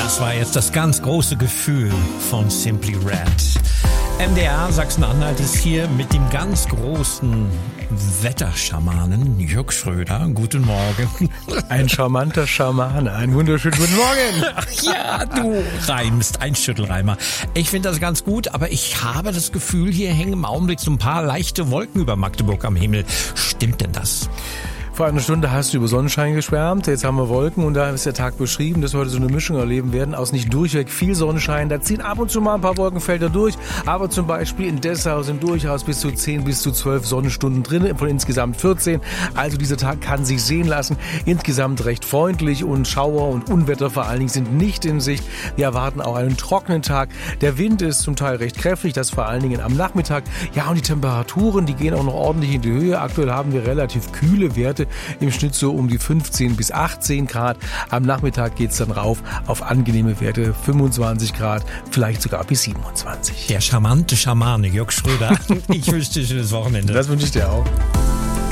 Das war jetzt das ganz große Gefühl von Simply Red. MDR Sachsen-Anhalt ist hier mit dem ganz großen Wetterschamanen Jörg Schröder. Guten Morgen. Ein charmanter Schamane. Einen wunderschönen guten Morgen. Ach ja, du reimst. Ein Schüttelreimer. Ich finde das ganz gut, aber ich habe das Gefühl, hier hängen im Augenblick so ein paar leichte Wolken über Magdeburg am Himmel. Stimmt denn das? Vor einer Stunde hast du über Sonnenschein geschwärmt, jetzt haben wir Wolken und da ist der Tag beschrieben, dass wir heute so eine Mischung erleben werden aus nicht durchweg viel Sonnenschein. Da ziehen ab und zu mal ein paar Wolkenfelder durch, aber zum Beispiel in Dessau sind durchaus bis zu 10 bis zu 12 Sonnenstunden drin, von insgesamt 14. Also dieser Tag kann sich sehen lassen. Insgesamt recht freundlich und Schauer und Unwetter vor allen Dingen sind nicht in Sicht. Wir erwarten auch einen trockenen Tag. Der Wind ist zum Teil recht kräftig, das vor allen Dingen am Nachmittag. Ja, und die Temperaturen, die gehen auch noch ordentlich in die Höhe. Aktuell haben wir relativ kühle Werte. Im Schnitt so um die 15 bis 18 Grad. Am Nachmittag geht's dann rauf auf angenehme Werte, 25 Grad, vielleicht sogar bis 27. Der charmante Schamane Jörg Schröder. Ich wünsche dir ein schönes Wochenende. Das wünsche ich dir auch.